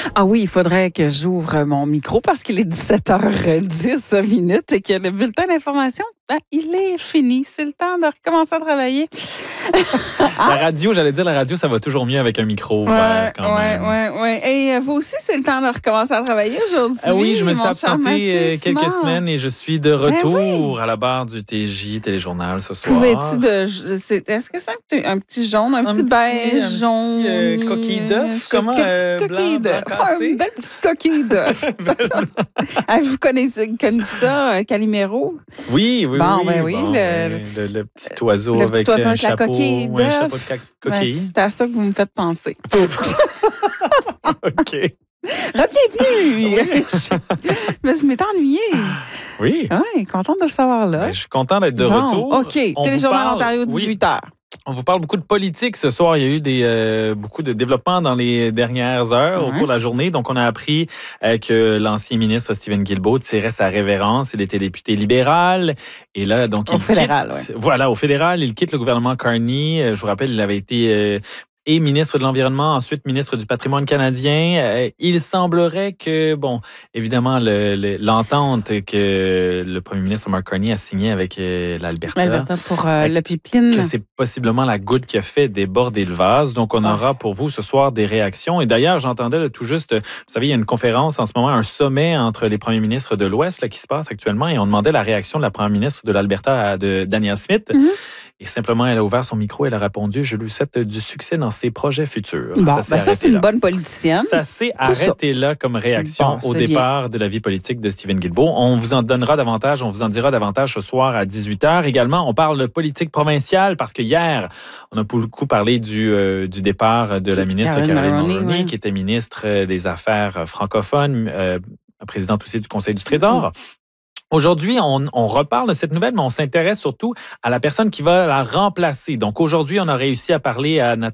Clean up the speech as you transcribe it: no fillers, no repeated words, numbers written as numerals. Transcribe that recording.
Ah oui, il faudrait que j'ouvre mon micro parce qu'il est 17h10 minutes et que le bulletin d'information, il est fini. C'est le temps de recommencer à travailler. La radio, la radio, ça va toujours mieux avec un micro ouvert quand même. Oui. Et vous aussi, c'est le temps de recommencer à travailler aujourd'hui. Oui, je me suis absenté quelques Simard. semaines et je suis de retour à la barre du TJ Téléjournal ce soir. Est-ce que c'est un petit jaune, un petit beige jaune? Petit coquille d'œuf? Comment? Une petite coquille d'œuf. Une belle petite coquille d'œuf. Vous connaissez ça, Calimero? Oui. Bon, le petit oiseau le avec petit oiseau un avec la chapeau, coquille un d'œuf. chapeau de coquille. C'est à ça que vous me faites penser. OK. Bienvenue! Mais je m'étais ennuyée. Oui. Oui, contente de le savoir là. Je suis content d'être de retour. OK, Téléjournal Ontario, 18h. On vous parle beaucoup de politique ce soir. Il y a eu beaucoup de développements dans les dernières heures au cours de la journée. Donc, on a appris que l'ancien ministre Stephen Guilbeault tirait sa révérence. Il était député libéral. Et là, donc, au fédéral. Voilà, au fédéral, il quitte le gouvernement Carney. Je vous rappelle, il avait été et ministre de l'Environnement, ensuite ministre du Patrimoine canadien. Il semblerait que, évidemment, l'entente que le premier ministre Mark Carney a signée avec l'Alberta pour le pipeline. Que c'est possiblement la goutte qui a fait déborder le vase. Donc, on aura pour vous ce soir des réactions. Et d'ailleurs, j'entendais là, tout juste, vous savez, il y a une conférence en ce moment, un sommet entre les premiers ministres de l'Ouest là, qui se passe actuellement, et on demandait la réaction de la première ministre de l'Alberta, de Danielle Smith. Mm-hmm. Et simplement, elle a ouvert son micro, elle a répondu « Je lui souhaite du succès dans ses projets futurs. » Ça, c'est une bonne politicienne. Ça s'est arrêté là comme réaction au départ de la vie politique de Stephen Guilbeault. On vous en donnera davantage, on vous en dira davantage ce soir à 18h. Également, on parle de politique provinciale parce que hier, on a beaucoup parlé du départ de la ministre Caroline Mulroney, qui était ministre des Affaires francophones, présidente aussi du Conseil du Trésor. Aujourd'hui, on reparle de cette nouvelle, mais on s'intéresse surtout à la personne qui va la remplacer. Donc aujourd'hui, on a réussi à parler à